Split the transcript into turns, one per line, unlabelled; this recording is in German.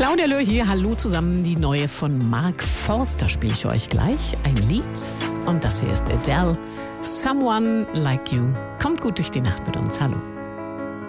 Claudia Löhr hier, hallo zusammen. Die neue von Mark Forster spiele ich euch gleich. Ein Lied und das hier ist Adele, Someone Like You. Kommt gut durch die Nacht mit uns, hallo.